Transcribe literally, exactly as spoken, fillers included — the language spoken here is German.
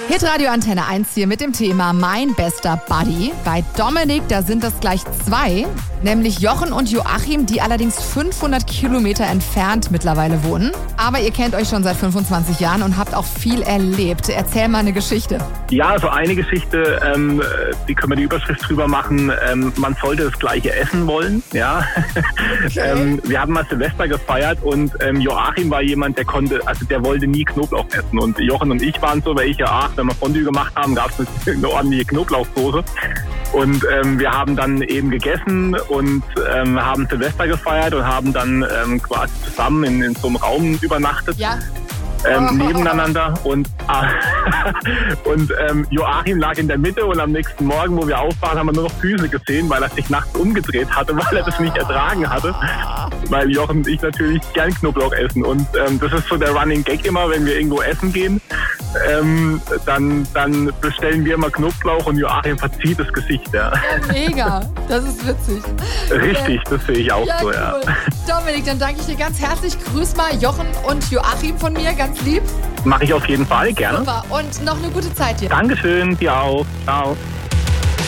Hitradio Antenne eins hier mit dem Thema Mein bester Buddy. Bei Dominik, da sind das gleich zwei, nämlich Jochen und Joachim, die allerdings fünfhundert Kilometer entfernt mittlerweile wohnen. Aber ihr kennt euch schon seit fünfundzwanzig Jahren und habt auch viel erlebt. Erzähl mal eine Geschichte. Ja, also eine Geschichte, ähm, die können wir die Überschrift drüber machen. Ähm, man sollte das Gleiche essen wollen. Ja, Okay. ähm, wir haben mal Silvester gefeiert und ähm, Joachim war jemand, der konnte, also der wollte nie Knoblauch essen. Und Jochen und ich waren so, weil ich ja, ach, wenn wir Fondue gemacht haben, gab es eine ordentliche Knoblauchsoße. Und ähm, wir haben dann eben gegessen und ähm, haben Silvester gefeiert und haben dann ähm, quasi zusammen in, in so einem Raum übernachtet. Ja. Ähm, Oh. nebeneinander und, äh, und ähm, Joachim lag in der Mitte und am nächsten Morgen, wo wir aufwachen, haben wir nur noch Füße gesehen, weil er sich nachts umgedreht hatte, weil er das nicht ertragen hatte, weil Jochen und ich natürlich gern Knoblauch essen und ähm, das ist so der Running Gag immer, wenn wir irgendwo essen gehen, ähm, dann, dann bestellen wir immer Knoblauch und Joachim verzieht das Gesicht. Ja. Ja, mega. Das ist witzig. Richtig, das sehe ich auch Ja, so, cool. ja. Dominik, dann danke ich dir ganz herzlich. Grüß mal Jochen und Joachim von mir, ganz lieb. Mache ich auf jeden Fall, gerne. Super. Und noch eine gute Zeit dir. Dankeschön, dir auch. Ciao.